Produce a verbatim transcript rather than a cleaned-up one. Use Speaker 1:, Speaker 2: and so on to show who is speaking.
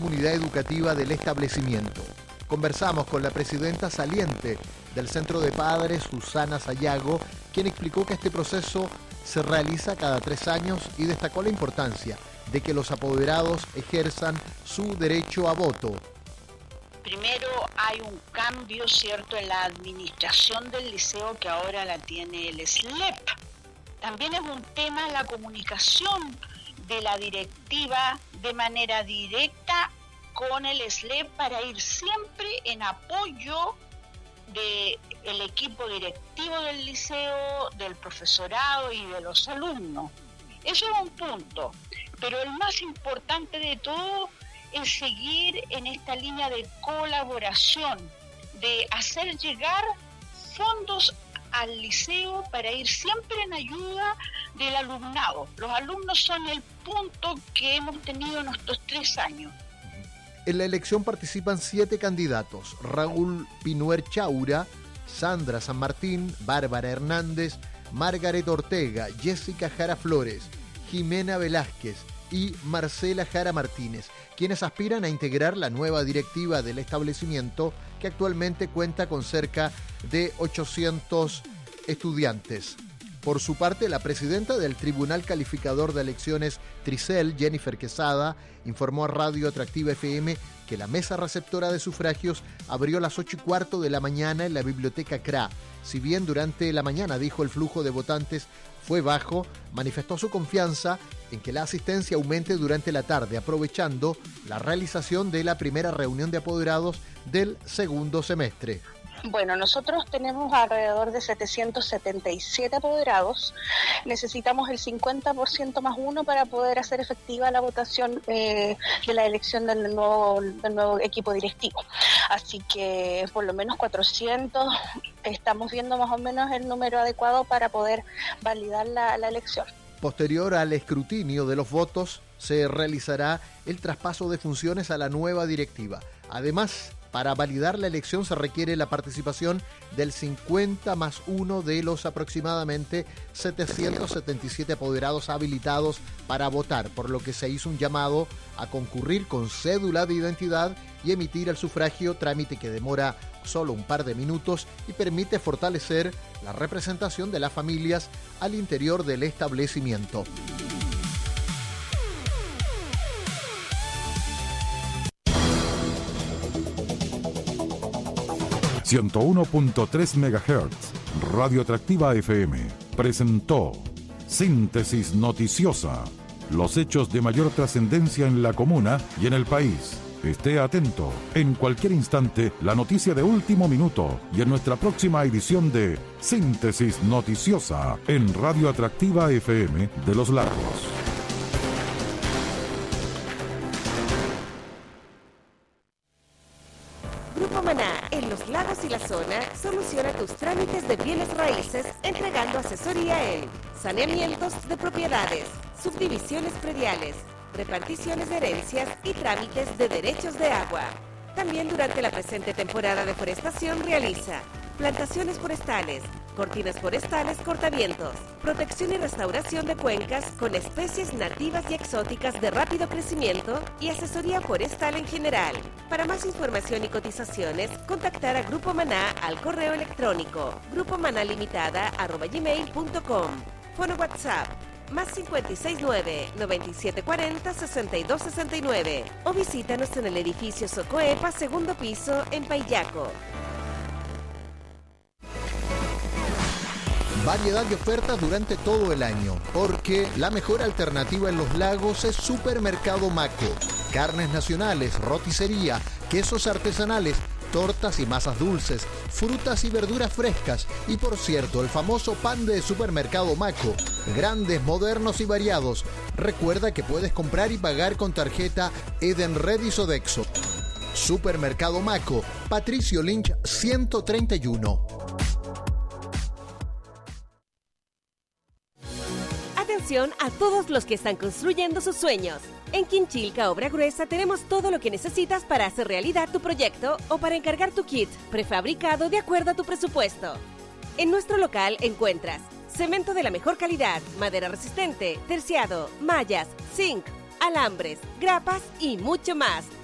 Speaker 1: comunidad educativa del establecimiento. Conversamos con la presidenta saliente del Centro de Padres, Susana Sayago, quien explicó que este proceso se realiza cada tres años y destacó la importancia de que los apoderados ejerzan su derecho a voto.
Speaker 2: Primero hay un cambio, ¿cierto?, en la administración del liceo que ahora la tiene el S L E P. También es un tema la comunicación de la directiva de manera directa con el S L E P para ir siempre en apoyo del equipo directivo del liceo, del profesorado y de los alumnos. Eso es un punto, pero el más importante de todo es seguir en esta línea de colaboración, de hacer llegar fondos al liceo para ir siempre en ayuda del alumnado. Los alumnos son el punto que hemos tenido en estos tres años.
Speaker 1: En la elección participan siete candidatos: Raúl Pinuer Chaura, Sandra San Martín, Bárbara Hernández, Margaret Ortega, Jessica Jara Flores, Jimena Velázquez y Marcela Jara Martínez, quienes aspiran a integrar la nueva directiva del establecimiento, que actualmente cuenta con cerca de ochocientos estudiantes. Por su parte, la presidenta del Tribunal Calificador de Elecciones Tricel, Jennifer Quesada, informó a Radio Atractiva F M que la mesa receptora de sufragios abrió a las ocho y cuarto de la mañana en la biblioteca C R A. Si bien durante la mañana, dijo, el flujo de votantes fue bajo, manifestó su confianza en que la asistencia aumente durante la tarde, aprovechando la realización de la primera reunión de apoderados del segundo semestre.
Speaker 3: Bueno, nosotros tenemos alrededor de setecientos setenta y siete apoderados. Necesitamos el cincuenta por ciento más uno para poder hacer efectiva la votación eh, de la elección del nuevo, del nuevo equipo directivo. Así que por lo menos cuatrocientos, estamos viendo más o menos el número adecuado para poder validar la, la elección.
Speaker 1: Posterior al escrutinio de los votos, se realizará el traspaso de funciones a la nueva directiva. Además, para validar la elección se requiere la participación del cincuenta más uno de los aproximadamente setecientos setenta y siete apoderados habilitados para votar, por lo que se hizo un llamado a concurrir con cédula de identidad y emitir el sufragio, trámite que demora solo un par de minutos y permite fortalecer la representación de las familias al interior del establecimiento.
Speaker 4: ciento uno punto tres megahertz, Radio Atractiva F M, presentó Síntesis Noticiosa, los hechos de mayor trascendencia en la comuna y en el país. Esté atento, en cualquier instante, la noticia de último minuto y en nuestra próxima edición de Síntesis Noticiosa en Radio Atractiva F M de Los Lagos.
Speaker 5: Grupo Maná, en Los Lagos y la zona, soluciona tus trámites de bienes raíces entregando asesoría en saneamientos de propiedades, subdivisiones prediales, reparticiones de herencias y trámites de derechos de agua. También durante la presente temporada de forestación realiza plantaciones forestales, cortinas forestales cortavientos, protección y restauración de cuencas con especies nativas y exóticas de rápido crecimiento y asesoría forestal en general. Para más información y cotizaciones, contactar a Grupo Maná al correo electrónico grupomanalimitada arroba gmail punto com. Fono WhatsApp más cinco seis nueve, noventa y siete cuarenta, sesenta y dos sesenta y nueve o visítanos en el edificio Socoepa, segundo piso, en Paillaco.
Speaker 1: Variedad de ofertas durante todo el año, porque la mejor alternativa en Los Lagos es Supermercado Maco. Carnes nacionales, roticería, quesos artesanales, tortas y masas dulces, frutas y verduras frescas y, por cierto, el famoso pan de Supermercado Maco. Grandes, modernos y variados. Recuerda que puedes comprar y pagar con tarjeta Edenred y Sodexo. Supermercado Maco, Patricio Lynch ciento treinta y uno.
Speaker 5: Atención a todos los que están construyendo sus sueños. En Quinchilca Obra Gruesa tenemos todo lo que necesitas para hacer realidad tu proyecto o para encargar tu kit prefabricado de acuerdo a tu presupuesto. En nuestro local encuentras cemento de la mejor calidad, madera resistente, terciado, mallas, zinc, alambres, grapas y mucho más.